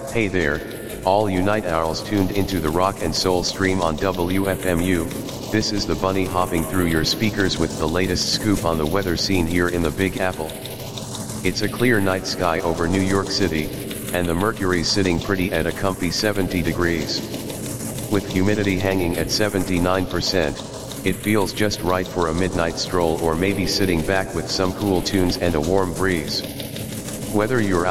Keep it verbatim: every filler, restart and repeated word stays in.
Hey there, all you night owls tuned into the rock and soul stream on W F M U. This is the bunny hopping through your speakers with the latest scoop on the weather scene here in the Big Apple. It's a clear night sky over New York City, and the mercury's sitting pretty at a comfy seventy degrees. With humidity hanging at seventy-nine percent, it feels just right for a midnight stroll or maybe sitting back with some cool tunes and a warm breeze. Whether you're